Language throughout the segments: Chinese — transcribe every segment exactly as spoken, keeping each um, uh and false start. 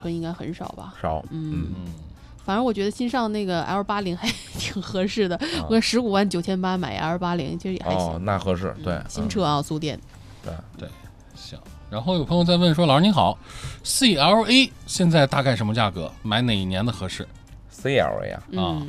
应该很少吧？ 少， 嗯嗯。反正我觉得新上那个 L 八十 还挺合适的， 啊、 我十五万九千八买 L 八十 其实也还行。 哦，那合适，对， 嗯、新车啊，速电。 对对，行。然后有朋友在问说，老师您好 ，C L A 现在大概什么价格？买哪一年的合适 ？C L A 啊， 嗯、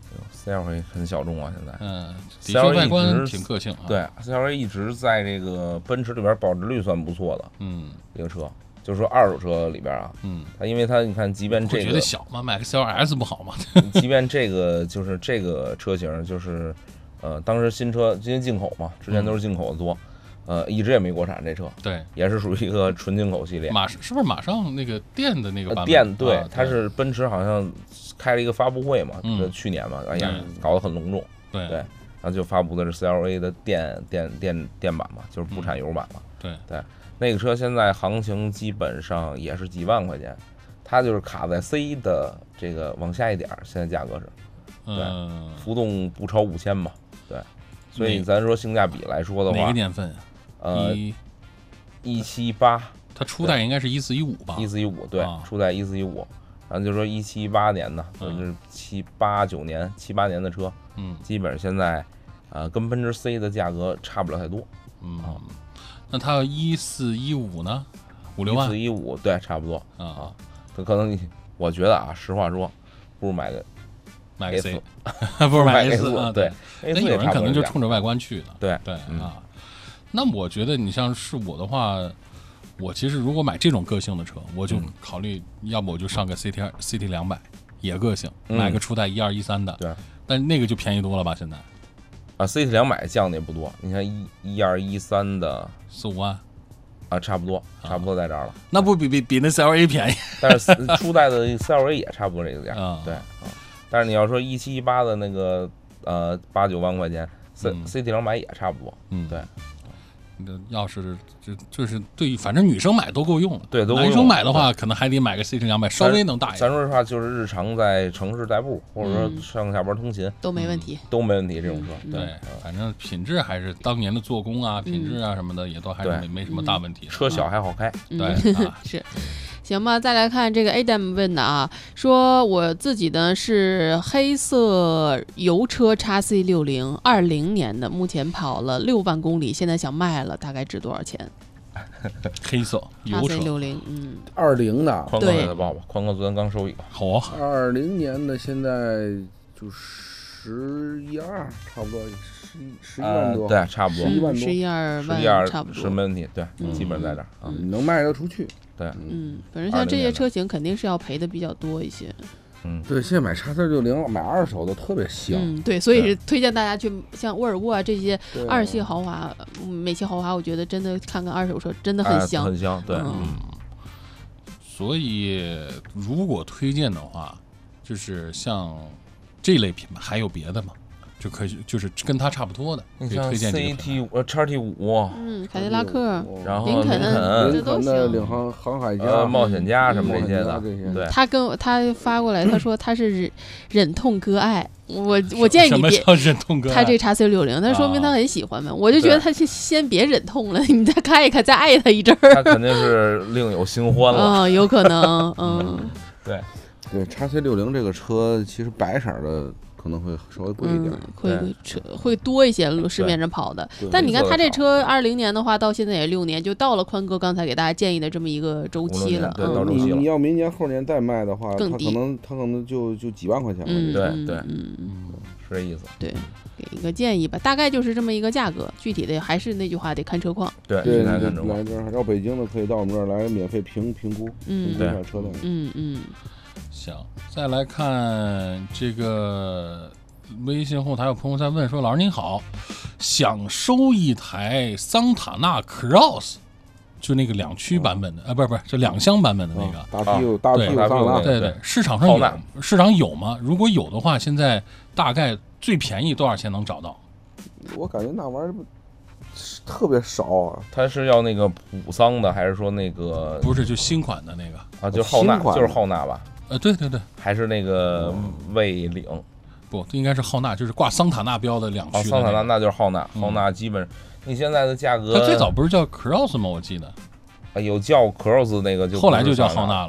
C L A 很小众啊，现在。 嗯，底盘外观挺个性啊。 对 ，C L A 一直在这个奔驰里边保值率算不错的， 嗯， 一个车。就是说二手车里边啊， 嗯， 它因为它你看，即便这个觉得小嘛，买个 C L S 不好吗？ 即便这个就是这个车型，就是呃，当时新车因为进口嘛，之前都是进口的多，嗯、呃，一直也没国产这车， 对， 也是属于一个纯进口系列。 马是不是马上那个电的那个版本？ 电对、 啊， 它是奔驰好像开了一个发布会嘛， 嗯、 去年嘛，哎呀，搞得很隆重， 对对，然后就发布的是 C L A 的电电电电版嘛，就是不产油版嘛， 对对。那个车现在行情基本上也是几万块钱，它就是卡在 C 的这个往下一点，现在价格是，对， 嗯、 浮动不超五千嘛，对，所以咱说性价比来说的话， 哪个年份？ 呃，一七八， 它初代应该是一四一五吧？ 一四一五，对， 啊、 初代一四一五，然后就说一七八年的，就是七八九年、七八年的车， 嗯， 基本现在，呃，跟奔驰 C 的价格差不了太多， 嗯。 啊那它要一四一五呢？五六万？ 一四一五，对，差不多啊啊。 它可能你，我觉得啊，实话说，不如买个买个 C， 不如买 A 四啊。 对， 那有人可能就冲着外观去的。 对对嗯、 啊。那我觉得你像是我的话，我其实如果买这种个性的车，我就考虑， 嗯、 要不我就上个 C T C T 两百，也个性， 嗯、 买个初代一二一三的。 对。 但那个就便宜多了吧？现在。 啊 ，C T 两百降的也不多，你看一一二一三的四五万。 啊，差不多，差不多在这儿了。 那不比比比那 C L A 便宜？ 但是初代的 C L A 也差不多这个价， 啊、 对啊。但是你要说一七一八的那个呃八九万块钱 ，C、嗯、C T 两百也差不多， 嗯， 对。 要是就就是对，反正女生买都够用了。 对，都够用。 男生买的话，可能还得买个 C T 两百，稍微能大一点。 咱说实话，就是日常在城市代步，或者说上下班通勤、 嗯、都没问题， 都没问题。这种车， 嗯、 对，反正品质还是当年的做工啊、品质啊什么的，也都还是没没什么大问题。 车小还好开， 嗯、 对、啊、 是。行吧，再来看这个 Adam 问的啊，说我自己呢是黑色油车 X C 六零，二零年的，目前跑了六万公里，现在想卖了，大概值多少钱？ 黑色油车 X C 六零，嗯， 二零的， 宽哥给他报吧，宽哥昨天刚收一个， 好啊， 二零年的现在就十一二，差不多十一十一万多， 对，差不多十一万多， 十一二万， 十一二差不多是没问题，对，基本在这儿啊， 能卖得出去。 对， 嗯，反正像这些车型肯定是要赔的比较多一些。 嗯， 对，现在买叉 C 六零买二手的特别香。 嗯，对，所以是推荐大家去像沃尔沃啊这些二系豪华、美系豪华，我觉得真的看看二手车真的很香， 哎、很香，对。 嗯， 嗯所以如果推荐的话，就是像这类品牌，还有别的吗？就可以，就是跟它差不多的，可以推荐这个 C T 呃 X T 五， 嗯，凯迪拉克， 然后林肯， 林肯的领航航海家、 呃、冒险家什么这些的，对。 他跟我他发过来，他说他是忍忍痛割爱，我我建议你别。 什么叫忍痛割爱？ 他这 X C 六零，那说明他很喜欢嘛。我就觉得他先先别忍痛了，你再看一看，再爱他一阵儿。 他肯定是另有新欢了。 嗯，有可能，嗯。 对对 ，X C 六零这个车其实白色的。可能会稍微贵一点， 嗯、会车会多一些市面上跑的。但你看他这车二零年的话，到现在也六年，就到了宽哥刚才给大家建议的这么一个周期了。 对，到周期了。 你你要明年后年再卖的话， 更低， 他可能他可能就就几万块钱了。 嗯、 对对， 嗯嗯，是这意思。 对，给一个建议吧，大概就是这么一个价格，具体的还是那句话，得看车况。 对对， 来这儿，到北京的可以到我们这儿来免费评评估， 嗯， 评估一下车辆。 嗯嗯。 行，再来看这个。微信后台有朋友在问说：“老师您好，想收一台桑塔纳 Cross， 就那个两驱版本的，啊，不是不是，这两厢版本的那个、 哦、大屁股大屁股桑塔纳， 对对，市场上有，市场有吗？如果有的话，现在大概最便宜多少钱能找到？ 我感觉那玩意儿特别少啊。 它是要那个普桑的，还是说那个？ 不是，就新款的那个啊，就浩纳，就是浩纳吧？ 呃，对对对， 还是那个蔚领。嗯” 不，应该是浩纳，就是挂桑塔纳标的两驱的、那个。 哦，桑塔纳那就是浩纳，浩纳基本、嗯、你现在的价格， 它最早不是叫 Cross 吗？我记得， 啊，有叫 Cross 那个就后来就叫浩纳了。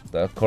的